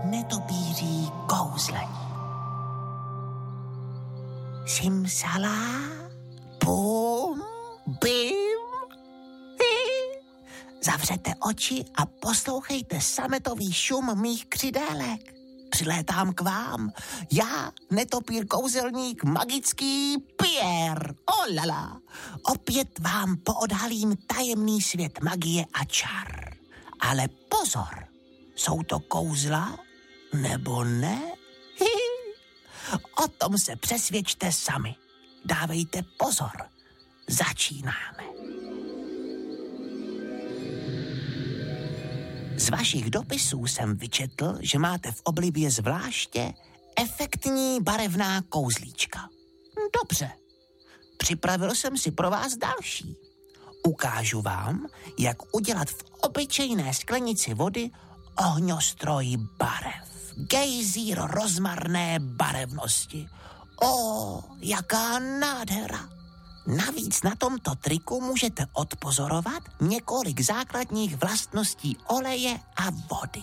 netopíří kouzlení. Simsala, bum, bim, hi. Zavřete oči a poslouchejte sametový šum mých křidélek. Přilétám k vám, já, netopír kouzelník, magický Pierre. Olala. Opět vám poodhalím tajemný svět magie a čar. Ale pozor, jsou to kouzla nebo ne? O tom se přesvědčte sami. Dávejte pozor. Začínáme. Z vašich dopisů jsem vyčetl, že máte v oblibě zvláště efektní barevná kouzlíčka. Dobře. Připravil jsem si pro vás další. Ukážu vám, jak udělat v obyčejné sklenici vody ohňostroj barev. Gejzír rozmarné barevnosti. Jaká nádhera! Navíc na tomto triku můžete odpozorovat několik základních vlastností oleje a vody.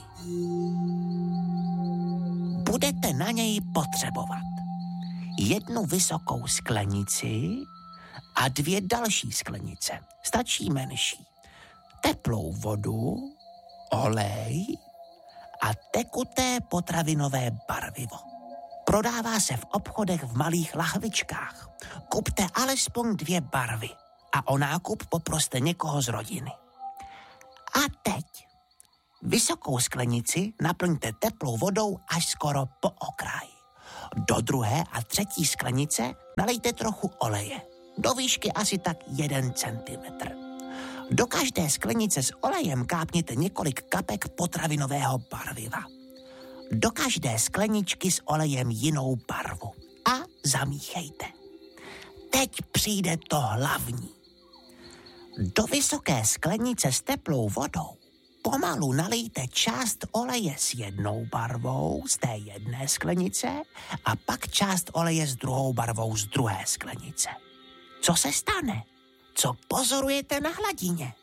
Budete na něj potřebovat jednu vysokou sklenici a 2 další sklenice. Stačí menší. Teplou vodu, olej a tekuté potravinové barvivo. Prodává se v obchodech v malých lahvičkách. Kupte alespoň 2 barvy a o nákup poproste někoho z rodiny. A teď vysokou sklenici naplňte teplou vodou až skoro po okraj. Do 2. a 3. sklenice nalejte trochu oleje. Do výšky asi tak 1 centimetr. Do každé sklenice s olejem kápněte několik kapek potravinového barviva. Do každé skleničky s olejem jinou barvu a zamíchejte. Teď přijde to hlavní. Do vysoké sklenice s teplou vodou pomalu nalijte část oleje s jednou barvou z té jedné sklenice a pak část oleje s druhou barvou z druhé sklenice. Co se stane? Co pozorujete na hladině?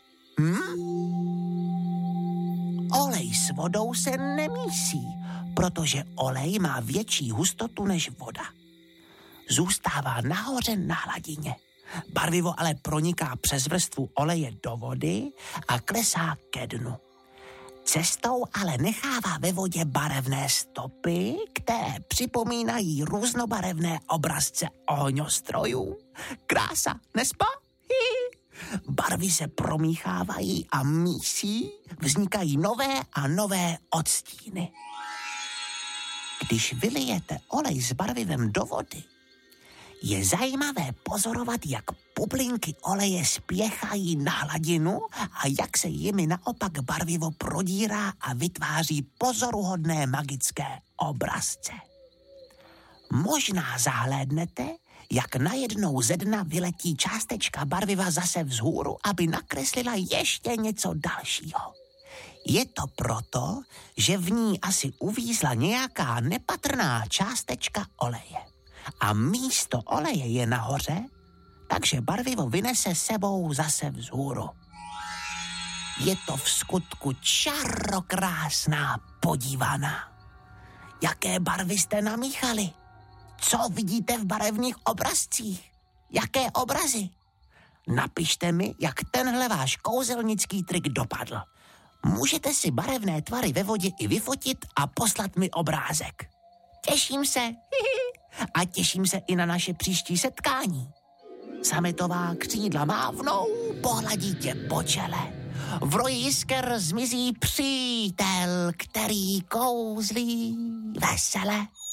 Olej s vodou se nemísí, protože olej má větší hustotu než voda. Zůstává nahoře na hladině. Barvivo ale proniká přes vrstvu oleje do vody a klesá ke dnu. Cestou ale nechává ve vodě barevné stopy, které připomínají různobarevné obrazce ohňostrojů. Krása, nespa? Barvy se promíchávají a mísí, vznikají nové a nové odstíny. Když vylijete olej s barvivem do vody, je zajímavé pozorovat, jak bublinky oleje spěchají na hladinu a jak se jimi naopak barvivo prodírá a vytváří pozoruhodné magické obrazce. Možná zahlédnete, jak najednou ze dna vyletí částečka barviva zase vzhůru, aby nakreslila ještě něco dalšího. Je to proto, že v ní asi uvízla nějaká nepatrná částečka oleje. A místo oleje je nahoře, takže barvivo vynese sebou zase vzhůru. Je to v skutku čarokrásná podívaná. Jaké barvy jste namíchali? Co vidíte v barevných obrazcích? Jaké obrazy? Napište mi, jak tenhle váš kouzelnický trik dopadl. Můžete si barevné tvary ve vodě i vyfotit a poslat mi obrázek. Těším se. A těším se i na naše příští setkání. Sametová křídla mávnou, pohladí tě po čele. V roji jisker zmizí přítel, který kouzlí vesele.